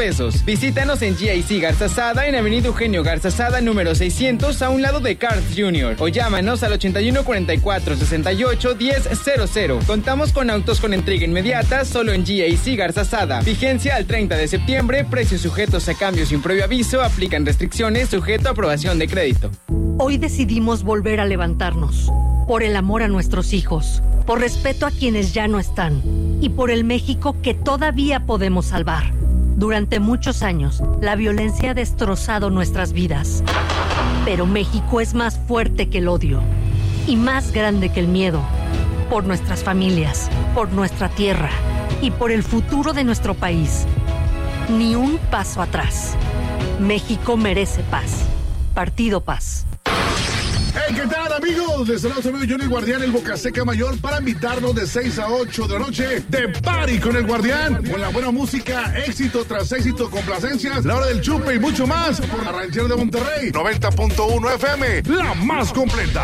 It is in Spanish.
pesos. Visítanos en GIC Garza Sada en Avenida Eugenio Garza Sada, número 600, a un lado de Carl Jr. O llámanos al 81 44 68 1000. Contamos con autos con entrega inmediata solo en GIC Garza Sada. Vigencia al 30 de septiembre, precios sujetos a cambios sin previo aviso, aplican restricciones, sujeto a aprobación de crédito. Hoy decidimos volver a levantarnos, por el amor a nuestros hijos, por respeto a quienes ya no están y por el México que todavía podemos salvar. Durante muchos años, la violencia ha destrozado nuestras vidas, pero México es más fuerte que el odio y más grande que el miedo. Por nuestras familias, por nuestra tierra y por el futuro de nuestro país. Ni un paso atrás. México merece paz. Partido Paz. Hey, ¿qué tal, amigos? Les saluda su amigo Johnny Guardián, el Boca Seca Mayor, para invitarnos de 6 a 8 de la noche de Party con el Guardián, con la buena música, éxito tras éxito, complacencias, la hora del chupe y mucho más, por la ranchera de Monterrey, 90.1 FM, la más completa.